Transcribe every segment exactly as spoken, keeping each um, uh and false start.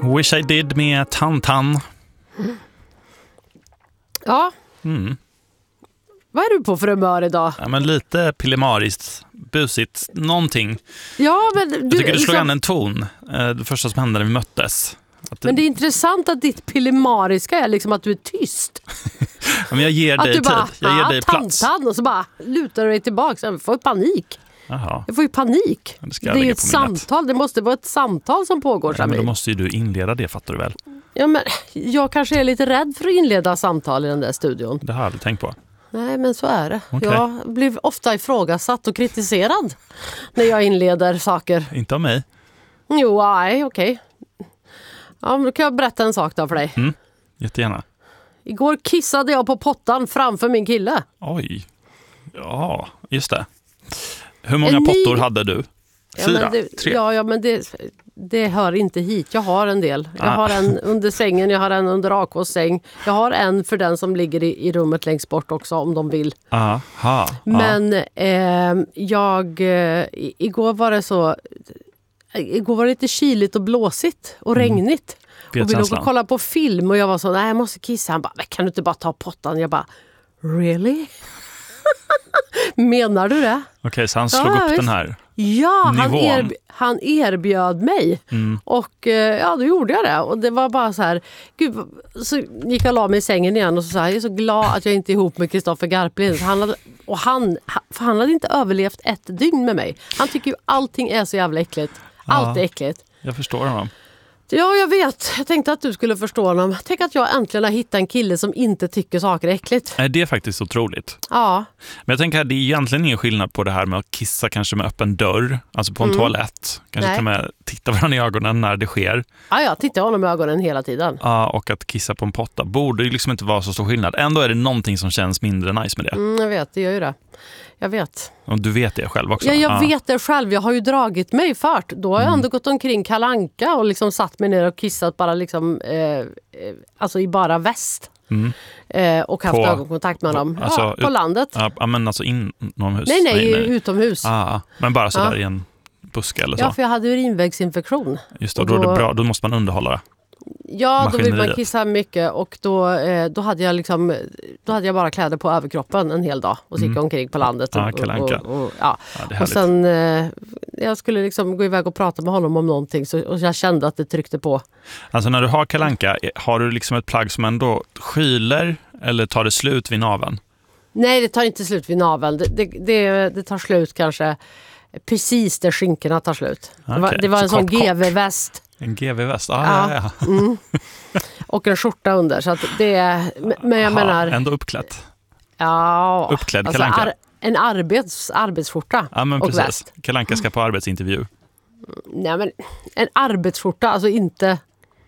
Wish I Did med Tantan. Ja. Mm. Vad är du på för humör idag? Ja, men lite pillemariskt, busigt, någonting. Ja, men du, jag tycker du slår liksom... an en ton. Det första som hände när vi möttes. Att Men det är intressant att ditt pillemariska är liksom att du är tyst. ja, men jag ger dig att du tid. bara, Jag ger dig plats. Tantan, och så bara lutar du dig tillbaka. Jag får ju panik. Jaha. Jag får ju panik. Det, det är ju ett samtal. Det måste vara ett samtal som pågår. Ja, men då måste ju du inleda det, fattar du väl? Ja, men jag kanske är lite rädd för att inleda samtal i den där studion. Det har jag aldrig tänkt på. Nej, men så är det. Okay. Jag blir ofta ifrågasatt och kritiserad när jag inleder saker. Inte av mig. Jo, nej, okej. Okay. Ja, då kan jag berätta en sak då för dig. Mm, jättegärna. Igår kissade jag på pottan framför min kille. Oj. Ja, just det. Hur många en pottor ny... hade du? Fyra? Ja, det, Tre? Ja, ja men det, det hör inte hit. Jag har en del. Jag ah. har en under sängen, jag har en under A K:s säng. Jag har en för den som ligger i, i rummet längst bort också om de vill. Aha. Men eh, jag... Eh, igår var det så... Igår var det lite kyligt och blåsigt och mm. regnigt. Och vi låg och kollade på film och jag var så, nej jag måste kissa. Han bara, kan du inte bara ta pottan? Jag bara, really? Menar du det? Okej, okay, så han slog ja, upp visst. Den här Ja, han, nivån. erb- han erbjöd mig. Mm. Och eh, ja, då gjorde jag det. Och det var bara så här, gud, så gick jag och la mig i sängen igen och så sa jag är så glad att jag inte är ihop med Kristoffer Garplind. Han hade, och han, för han hade inte överlevt ett dygn med mig. Han tycker ju allting är så jävla äckligt. Allt är äckligt. Jag förstår honom. Ja, jag vet. Jag tänkte att du skulle förstå honom. Tänk att jag äntligen har hittat en kille som inte tycker saker är äckligt. Nej, det är faktiskt otroligt. Ja. Men jag tänker att det är egentligen ingen skillnad på det här med att kissa kanske med öppen dörr. Alltså på en mm. toalett. Kanske Nej. kan man titta varandra i ögonen när det sker. Ja, jag tittar honom i ögonen hela tiden. Ja, och att kissa på en potta borde ju liksom inte vara så stor skillnad. Ändå är det någonting som känns mindre nice med det. Mm, jag vet, det gör ju det. Jag vet. Och du vet det själv också? Ja, jag ja. vet det själv. Jag har ju dragit mig fart. Då har jag mm. ändå gått omkring Kalle Anka och liksom satt mig ner och kissat bara liksom, eh, alltså i bara väst. Mm. Eh, och haft på, ögonkontakt med dem. Alltså, ja, på ut, landet. Ja, men alltså inomhus? Nej, nej, nej. utomhus. Ah, men bara så ja. där i en buske eller så? Ja, för jag hade urinvägsinfektion. Just det, och då, då, är det bra, då måste man underhålla det. Ja, då vill man kissa mycket och då, eh, då, hade jag liksom, då hade jag bara kläder på överkroppen en hel dag och så gick mm. omkring på landet. Och, ah, och, och, och, ja. Ja, och sen eh, jag skulle liksom gå iväg och prata med honom om någonting så, och jag kände att det tryckte på. Alltså när du har Kalle Anka, har du liksom ett plagg som ändå skyler eller tar det slut vid naveln? Nej, det tar inte slut vid naveln. Det, det, det, det tar slut kanske precis där skinkorna tar slut. Okay. Det var, det var en så sån G V-väst. En G V-väst, ah, ja, ja. ja. Mm. Och en skjorta under. Så att det är, men jag Aha, menar... ändå uppklätt. Ja. Uppklädd alltså, Kalle Anka. Ar, en arbets, arbetsskjorta ja, men och precis. väst. Kalle Anka ska på arbetsintervju. Nej, men en arbetsskjorta, alltså inte...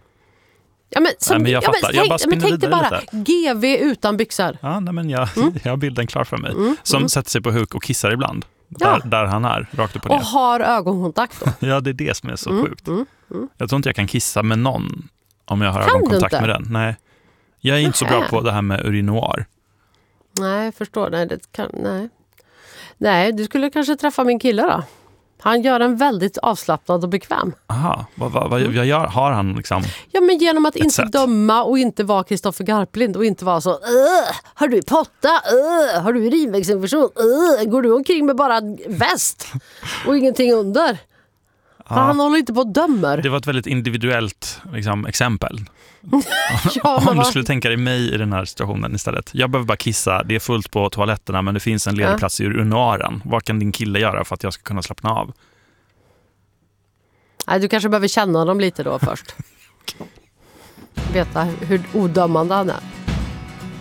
Ja, men, som, nej, men jag ja, fattar. Men, jag bara tänk, men tänk dig bara lite. G V utan byxor. Ja, nej, men jag, mm. jag har bilden klar för mig. Mm. Som mm. sätter sig på huk och kissar ibland. Där, ja. där han är, rakt upp och ner. Och har ögonkontakt då. Ja, det är det som är så mm. sjukt. Mm. Mm. Jag tror inte jag kan kissa med någon om jag har kan ögonkontakt med den. Nej. Jag är inte så bra på det här med urinoir. Nej, jag förstår. Nej, det kan, nej. nej, du skulle kanske träffa min kille då. Han gör en väldigt avslappnad och bekväm. Aha, vad, vad, vad jag gör, har han liksom... Ja, men genom att inte sätt. döma och inte vara Kristoffer Garplind och inte vara så har du potta? Öh, har du urinvägsinfektion? Öh, går du omkring med bara väst och ingenting under? Ja. Han håller inte på att dömer. Det var ett väldigt individuellt liksom, exempel. ja, Om du skulle tänka dig mig i den här situationen istället. Jag behöver bara kissa, det är fullt på toaletterna men det finns en ledig ja. plats i urinoaren. Vad kan din kille göra för att jag ska kunna slappna av? Nej, du kanske behöver känna dem lite då först. Veta hur odömande han är.